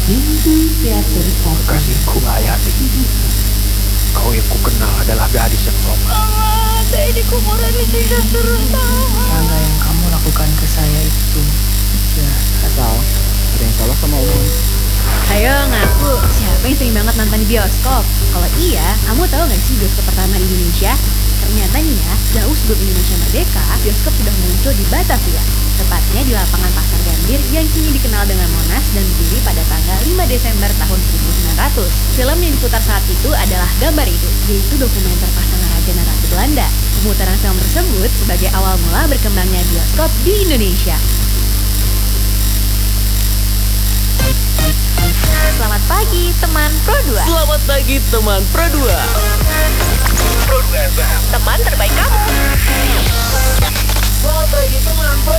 Kekasihku Hayati, kau yang kukenal adalah gadis yang sopan. Tadi kuburan disiksa terus. Rangga, yang kamu lakukan ke saya itu jelas Sal, ada yang salah sama omongan? Ayo ngaku, siapa yang sering banget nonton di bioskop? Kalau iya, kamu tahu gak sih bioskop pertama di Indonesia? Ternyata nih ya, jauh sebelum Indonesia merdeka, bioskop sudah muncul di Batavia. Tepatnya di lapangan Pasar Gambir yang kini dikenal dengan Monas dan berdiri pada tanggal 5 Desember tahun 1900. Film yang diputar saat itu adalah Gambar Hidup, yaitu dokumenter pasangan raja dan ratu Belanda. Pemutaran film tersebut sebagai awal mula berkembangnya bioskop di Indonesia. Selamat pagi teman Pro 2. Selamat pagi teman Pro 2. Teman terbaik kamu. Selamat pagi teman Pro